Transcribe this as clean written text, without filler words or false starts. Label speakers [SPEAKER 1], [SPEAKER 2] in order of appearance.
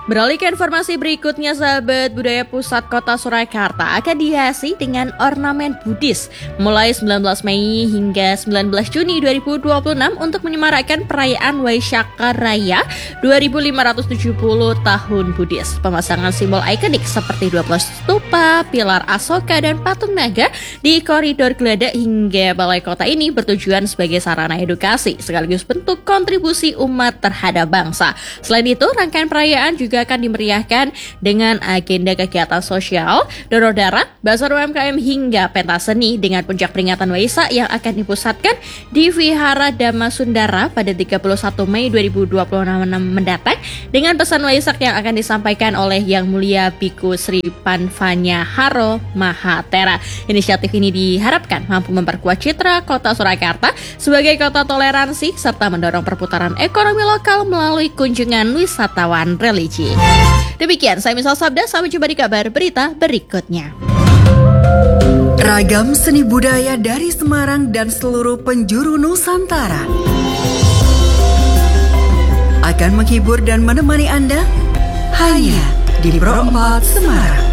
[SPEAKER 1] Beralih ke informasi berikutnya, sahabat, budaya pusat kota Surakarta akan dihiasi dengan ornamen Buddhis mulai 19 Mei hingga 19 Juni 2026 untuk menyemarakkan perayaan Vaisakha Raya 2570 tahun Buddhis. Pemasangan simbol ikonik seperti 12 stupa, pilar Asoka, dan patung naga di koridor Geladak hingga balai kota ini bertujuan sebagai sarana edukasi sekaligus bentuk kontribusi umat terhadap bangsa. Selain itu, rangkaian perayaan juga akan dimeriahkan dengan agenda kegiatan sosial, donor darah, bazar UMKM hingga pentas seni dengan puncak peringatan Waisak yang akan dipusatkan di Vihara Dhamma Sundara pada 31 Mei 2026 mendatang dengan pesan Waisak yang akan disampaikan oleh Yang Mulia Bhikkhu Sri Panvanya Haro Mahatera. Inisiatif ini diharapkan mampu memperkuat citra kota Surakarta sebagai kota toleransi serta mendorong perputaran ekonomi lokal melalui kunjungan wisatawan religi. Demikian saya Misal Sabda, sampai jumpa di kabar berita berikutnya.
[SPEAKER 2] Ragam seni budaya dari Semarang dan seluruh penjuru Nusantara akan menghibur dan menemani Anda hanya di Pro 4 Semarang.